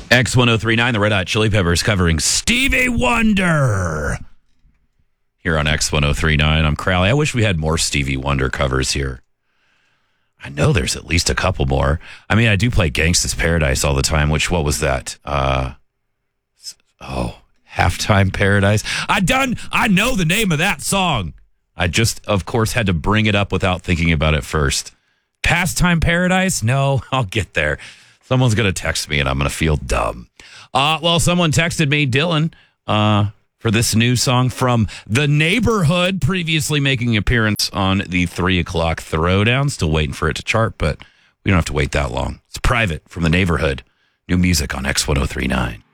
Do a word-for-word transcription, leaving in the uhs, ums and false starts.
X ten thirty-nine, the Red Hot Chili Peppers covering Stevie Wonder. Here on X ten thirty-nine, I'm Crowley. I wish we had more Stevie Wonder covers here. I know there's at least a couple more. I mean, I do play Gangsta's Paradise all the time, which, what was that? Uh, oh, Halftime Paradise. I done, I know the name of that song. I just, of course, had to bring it up without thinking about it first. Pastime Paradise? No, I'll get there. Someone's going to text me and I'm going to feel dumb. Uh, well, someone texted me, Dylan, uh, for this new song from The Neighborhood, previously making an appearance on the three o'clock throwdown. Still waiting for it to chart, but we don't have to wait that long. It's Private from The Neighborhood. New music on X ten thirty-nine.